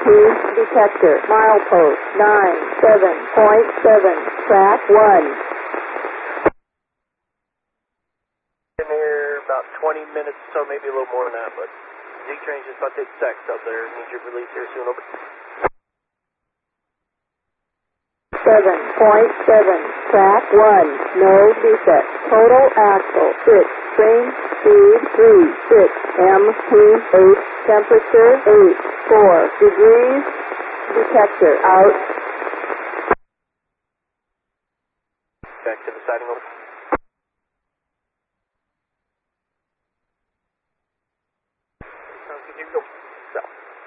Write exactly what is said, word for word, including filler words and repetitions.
T detector. Milepost nine seven point seven. Track one. In here about twenty minutes, so maybe a little more than that, but Z-Train's just about to take sex up there. Need your release here soon. seven point seven. Track one. No defect. Total axle six. Train speed three six. M P eight. Temperature eight four degrees. Detector out.